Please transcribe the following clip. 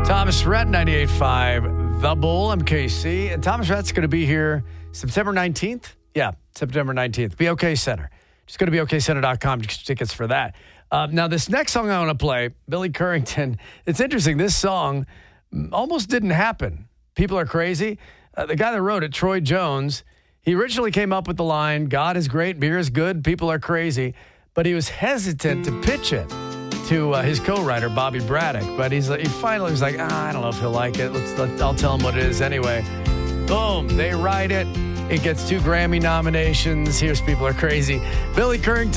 Thomas Rhett, 98.5 The Bull. I'm KC. And Thomas Rhett's going to be here September 19th. Yeah, September 19th. BOK Center. Just go to BOKCenter.com to get tickets for that. Now, this next song I want to play, Billy Currington, it's interesting. This song almost didn't happen. People are crazy. The guy that wrote it, Troy Jones, he originally came up with the line, God is great, beer is good, people are crazy. But he was hesitant to pitch it to his co-writer, Bobby Braddock. But he finally was like, I don't know if he'll like it. I'll tell him what it is anyway. Boom, they write it. It gets 2 Grammy nominations. Here's People Are Crazy. Billy Currington.